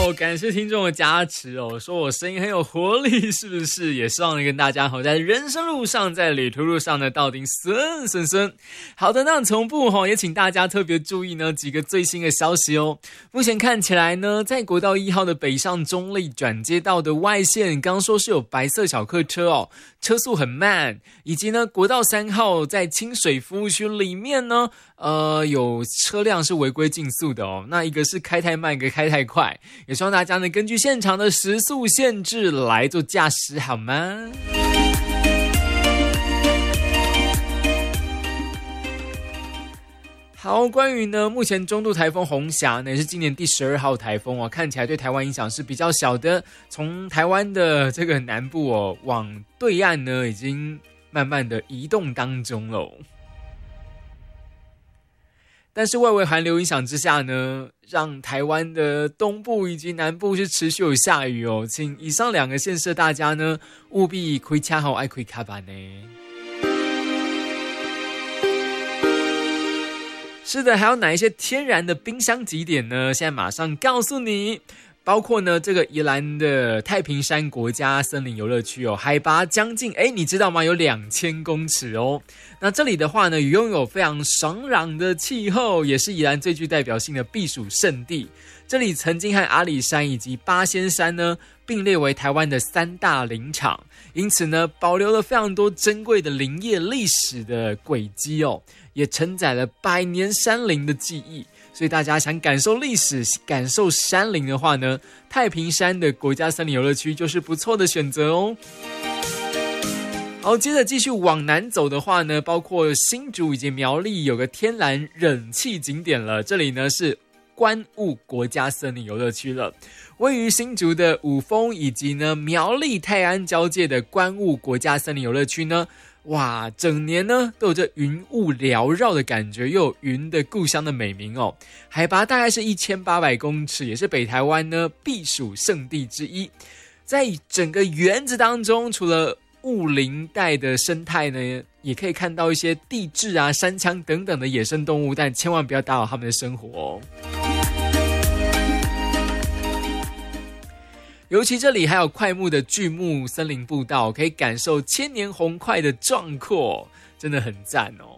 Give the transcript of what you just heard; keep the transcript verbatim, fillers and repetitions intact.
哦，感谢听众的加持哦，说我声音很有活力，是不是？也希望跟大家好，在人生路上，在旅途路上呢，到底顺顺顺。好的，那从部哈、哦、也请大家特别注意呢几个最新的消息哦。目前看起来呢，在国道一号的北上中立转接道的外线，刚刚说是有白色小客车哦，车速很慢，以及呢国道三号在清水服务区里面呢。呃，有车辆是违规竞速的哦，那一个是开太慢，一个开太快，也希望大家呢根据现场的时速限制来做驾驶，好吗？好，关于呢，目前中度台风红霞呢，也是今年第十二号台风哦，看起来对台湾影响是比较小的，从台湾的这个南部哦，往对岸呢，已经慢慢的移动当中了。但是外围寒流影响之下呢，让台湾的东部以及南部是持续有下雨哦，请以上两个县市的大家呢，务必开车好爱开卡板呢。是的，还有哪一些天然的冰箱景点呢？现在马上告诉你。包括呢，这个宜兰的太平山国家森林游乐区哦，海拔将近哎，你知道吗？有两千公尺哦。那这里的话呢，拥有非常爽朗的气候，也是宜兰最具代表性的避暑胜地。这里曾经和阿里山以及八仙山呢并列为台湾的三大林场，因此呢，保留了非常多珍贵的林业历史的轨迹哦，也承载了百年山林的记忆。所以大家想感受历史、感受山林的话呢，太平山的国家森林游乐区就是不错的选择哦。好，接着继续往南走的话呢，包括新竹以及苗栗有个天然冷气景点了，这里呢是观雾国家森林游乐区了。位于新竹的五峰以及呢苗栗泰安交界的观雾国家森林游乐区呢，哇，整年呢都有着云雾缭绕的感觉，又有云的故乡的美名哦。海拔大概是一千八百公尺，也是北台湾呢避暑胜地之一。在整个园子当中，除了雾林带的生态呢，也可以看到一些地质啊、山羌等等的野生动物，但千万不要打扰他们的生活哦。尤其这里还有快木的巨木森林步道，可以感受千年红桧的壮阔，真的很赞哦。